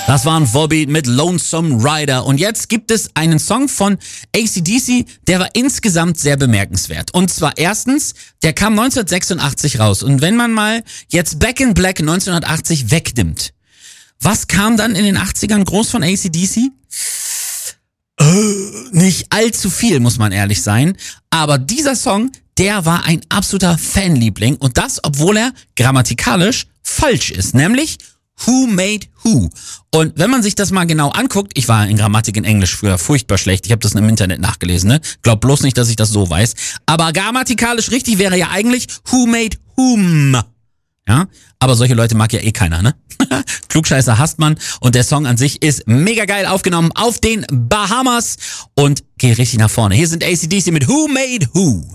Das war ein Volbeat mit Lonesome Rider. Und jetzt gibt es einen Song von AC/DC, der war insgesamt sehr bemerkenswert. Und zwar erstens, der kam 1986 raus. Und wenn man mal jetzt Back in Black 1980 wegnimmt, was kam dann in den 80ern groß von AC/DC? Nicht allzu viel, muss man ehrlich sein. Aber dieser Song, der war ein absoluter Fanliebling. Und das, obwohl er grammatikalisch falsch ist. Nämlich Who Made Who? Und wenn man sich das mal genau anguckt, ich war in Grammatik in Englisch früher furchtbar schlecht, ich habe das im Internet nachgelesen, ne? Glaub bloß nicht, dass ich das so weiß. Aber grammatikalisch richtig wäre ja eigentlich Who Made Whom? Ja, aber solche Leute mag ja eh keiner, ne? Klugscheißer hasst man und der Song an sich ist mega geil aufgenommen auf den Bahamas und geht richtig nach vorne. Hier sind AC/DC mit Who Made Who?